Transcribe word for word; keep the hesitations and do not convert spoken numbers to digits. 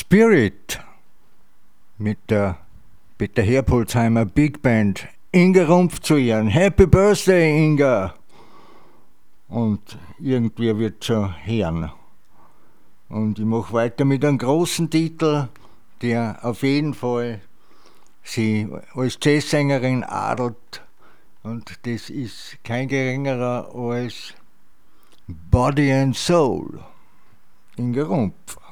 Spirit mit der Peter Herpolzheimer Big Band. Inga Rumpf zu Ehren. Happy Birthday, Inga! Und irgendwer wird schon hören. Und ich mache weiter mit einem großen Titel, der auf jeden Fall sie als Jazzsängerin adelt. Und das ist kein geringerer als Body and Soul. Inga Rumpf.